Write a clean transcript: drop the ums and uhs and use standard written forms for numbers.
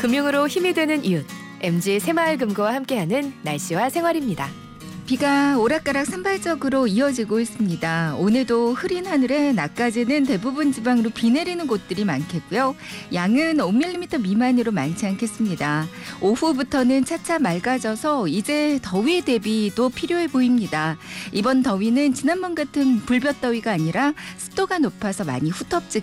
금융으로 힘이 되는 이웃, MG 새마을금고와 함께하는 날씨와 생활입니다. 비가 오락가락 산발적으로 이어지고 있습니다. 오늘도 흐린 하늘에 낮까지는 대부분 지방으로 비 내리는 곳들이 많겠고요. 양은 5mm 미만으로 많지 않겠습니다. 오후부터는 차차 맑아져서 이제 더위 대비도 필요해 보입니다. 이번 더위는 지난번 같은 불볕더위가 아니라 습도가 높아서 많이 후텁지